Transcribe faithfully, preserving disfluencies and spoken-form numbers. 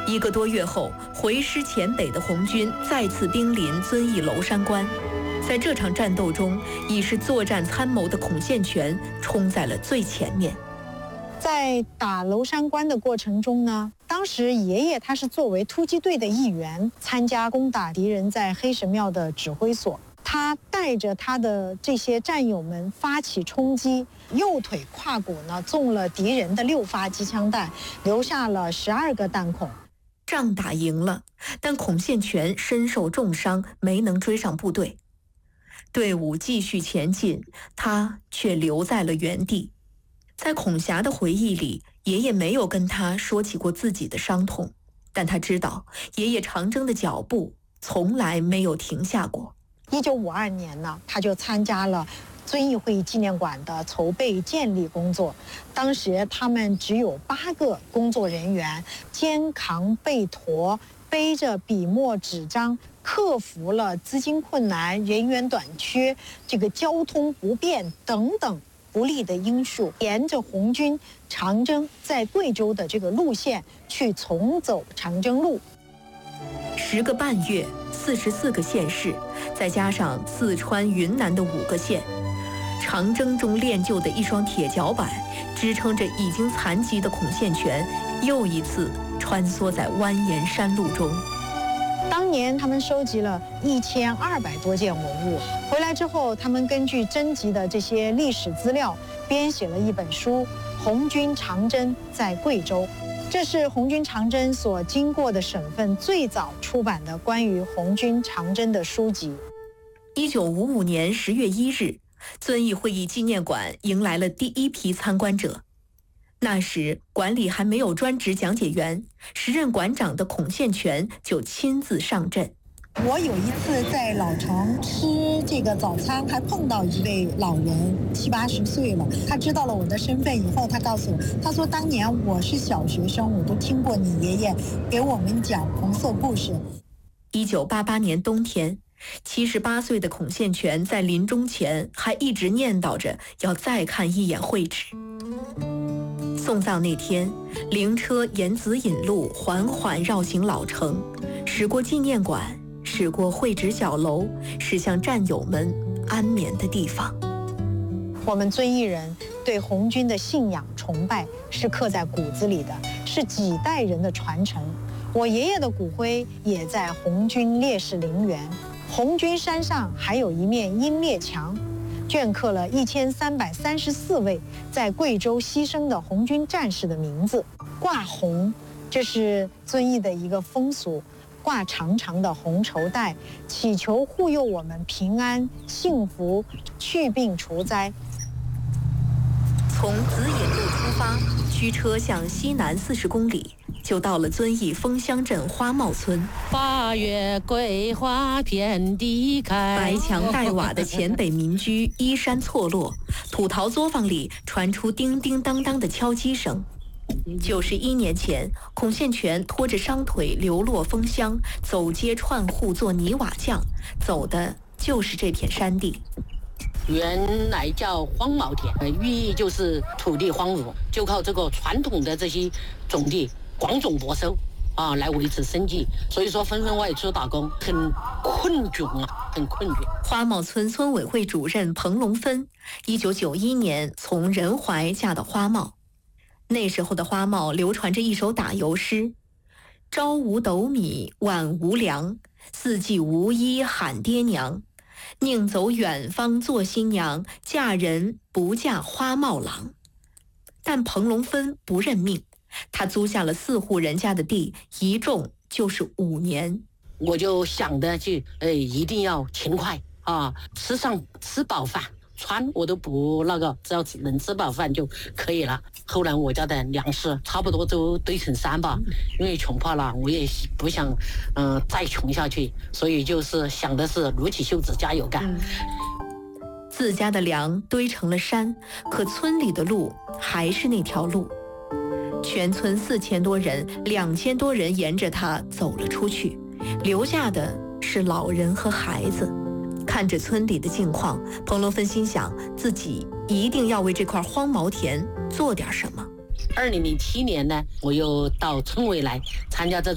一个多月后，回师黔北的红军再次兵临遵义娄山关。在这场战斗中，已是作战参谋的孔宪全冲在了最前面。 在打娄山关的过程中呢，当时爷爷他是作为突击队的一员，参加攻打敌人在黑神庙的指挥所。他带着他的这些战友们发起冲击，右腿胯骨呢中了敌人的六发机枪弹，留下了十二个弹孔。 仗打赢了，但孔宪全身受重伤，没能追上部队。队伍继续前进，他却留在了原地。在孔霞的回忆里，爷爷没有跟他说起过自己的伤痛，但他知道爷爷长征的脚步从来没有停下过。 一九五二年呢，他就参加了遵义会议纪念馆的筹备建立工作。当时他们只有八个工作人员，肩扛背驮，背着笔墨纸张，克服了资金困难、人员短缺、这个交通不便等等不利的因素，沿着红军长征在贵州的这个路线去重走长征路。 十个半月，四十四个县市，再加上四川、云南的五个县，长征中练就的一双铁脚板，支撑着已经残疾的孔宪全，又一次穿梭在蜿蜒山路中。 当年他们收集了一千二百多件文物，回来之后，他们根据征集的这些历史资料，编写了一本书《红军长征在贵州》。这是红军长征所经过的省份最早出版的关于红军长征的书籍。 一九五五年十月一日，遵义会议纪念馆迎来了第一批参观者。那时馆里还没有专职讲解员，时任馆长的孔宪全就亲自上阵。 我有一次在老城吃这个早餐，还碰到一位老人，七八十岁了。他知道了我的身份以后，他告诉我，他说当年我是小学生，我都听过你爷爷给我们讲红色故事。 一九八八年冬天，七十八岁的孔宪全在临终前还一直念叨着要再看一眼会址。送葬那天，灵车沿紫引路缓缓绕行老城，驶过纪念馆，驶过会址小楼，驶向战友们安眠的地方。 我们遵义人对红军的信仰崇拜是刻在骨子里的，是几代人的传承。我爷爷的骨灰也在红军烈士陵园。红军山上还有一面英烈墙，镌刻了一千三百三十四位在贵州牺牲的红军战士的名字。挂红，这是遵义的一个风俗，挂长长的红绸带，祈求护佑我们平安幸福，去病除灾。 从紫引路出发，驱车向西南四十公里，就到了遵义枫乡镇花帽村。 八月桂花遍地开， 白墙黛瓦的黔北民居依山错落，土陶作坊里传出叮叮当当的敲击声。九十一年前，孔宪全拖着伤腿流落枫乡，走街串户做泥瓦匠，走的就是这片山地。 原来叫荒茅田，寓意就是土地荒芜，就靠这个传统的这些种地广种播收啊来维持生计，所以说纷纷外出打工，很困窘啊，很困窘。 花帽村村委会主任彭龙芬，一九九一年从仁怀嫁到花帽。那时候的花帽流传着一首打油诗：朝无斗米晚无粮，四季无衣喊爹娘。宁走远方做新娘，嫁人不嫁花帽郎。但彭龙芬不认命，他租下了四户人家的地，一种就是五年。 我就想着去，哎，一定要勤快啊，吃上吃饱饭，穿我都不那个，只要能吃饱饭就可以了。后来我家的粮食差不多都堆成山吧，因为穷怕了，我也不想，嗯、呃，再穷下去，所以就是想的是撸起袖子加油干。嗯、 自家的粮堆成了山，可村里的路还是那条路。全村四千多人，两千多人沿着它走了出去，留下的是老人和孩子。看着村里的境况，彭龙芬心想，自己一定要为这块荒茅田做点什么。 二零零七年呢，我又到村委来参加这